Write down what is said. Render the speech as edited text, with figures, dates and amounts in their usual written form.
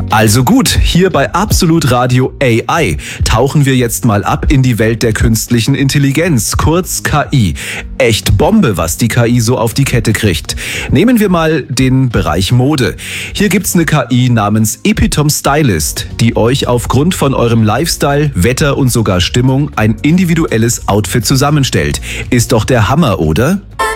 Also gut, hier bei Absolut Radio AI tauchen wir jetzt mal ab in die Welt der künstlichen Intelligenz, kurz KI. Echt Bombe, was die KI so auf die Kette kriegt. Nehmen wir mal den Bereich Mode. Hier gibt's eine KI namens Epitome Stylist, die euch aufgrund von eurem Lifestyle, Wetter und sogar Stimmung ein individuelles Outfit zusammenstellt. Ist doch der Hammer, oder?